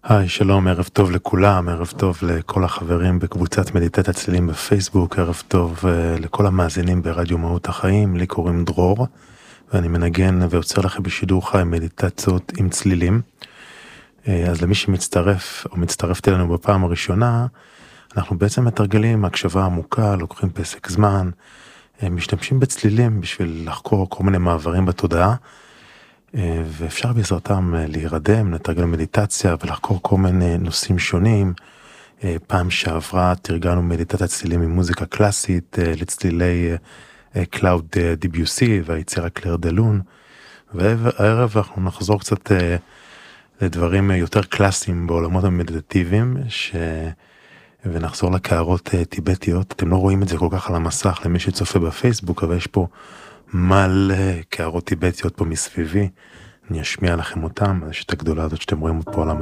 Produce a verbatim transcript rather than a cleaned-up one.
היי, שלום, ערב טוב לכולם, ערב טוב לכל החברים בקבוצת מדיטת הצלילים בפייסבוק, ערב טוב uh, לכל המאזינים ברדיו מהות החיים. לי קוראים דרור, ואני מנגן ויוצר לכם בשידור חי מדיטציות עם צלילים. Uh, אז למי שמצטרף או מצטרפת אלינו בפעם הראשונה, אנחנו בעצם מתרגלים הקשבה עמוקה, לוקחים פסק זמן, uh, משתמשים בצלילים בשביל לחקור כל מיני מעברים בתודעה, ואפשר בעזרתם להירדם, לתרגל מדיטציה ולחקור כל מיני נושאים שונים. פעם שעברה תרגלנו מדיטת צלילים עם מוזיקה קלאסית לצלילי קלאוד דיביוסי והיצירה קלר דה לון, והערב אנחנו נחזור קצת לדברים יותר קלאסיים בעולמות המדיטטיביים, ש... ונחזור לקערות טיבטיות. אתם לא רואים את זה כל כך על המסך למי שצופה בפייסבוק, אבל יש פה מלא קערות טיבטיות פה מסביבי. אני אשמיע לכם אותם, יש את הגדולה הזאת שאתם רואים פה על המסך.